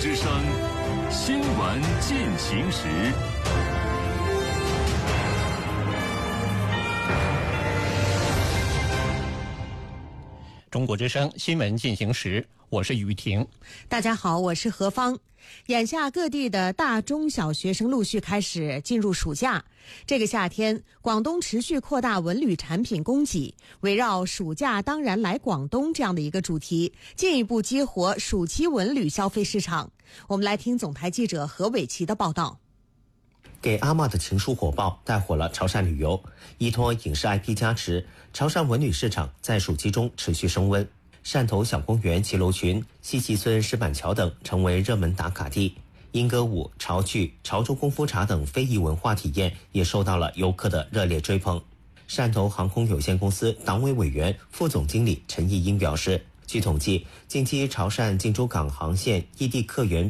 之声新闻进行时。 中国之声新闻进行时，我是雨婷。 大家好，我是何芳。眼下各地的大中小学生陆续开始进入暑假。这个夏天，广东持续扩大文旅产品供给，围绕暑假当然来广东这样的一个主题，进一步激活暑期文旅消费市场。我们来听总台记者何伟奇的报道。 给阿嬷的情书火爆，带火了潮汕旅游。依托影视 IP 加持，潮汕文旅市场在暑期中持续升温。汕头小公园、骑楼群、西溪村石板桥等成为热门打卡地。英歌舞、潮剧、潮州功夫茶等非遗文化体验也受到了游客的热烈追捧。汕头航空有限公司党委委员、副总经理陈义英表示，据统计，近期潮汕金州港航线异地客源